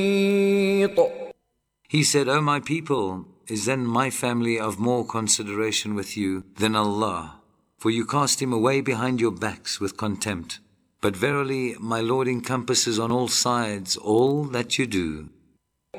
He said, O my people, is then my family of more consideration with you than Allah? For you cast him away behind your backs with contempt. But verily, my Lord encompasses on all sides all that you do.